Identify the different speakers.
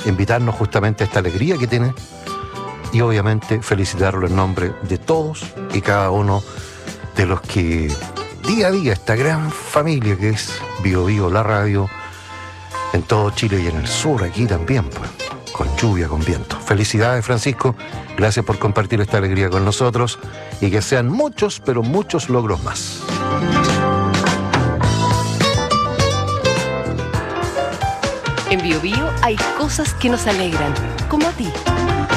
Speaker 1: invitarnos justamente a esta alegría que tiene y obviamente felicitarlo en nombre de todos y cada uno de los que día a día, esta gran familia que es Bío Bío, la radio, en todo Chile y en el sur, aquí también, pues, con lluvia, con viento. Felicidades, Francisco, gracias por compartir esta alegría con nosotros y que sean muchos, pero muchos logros más.
Speaker 2: En Bío Bío hay cosas que nos alegran, como a ti.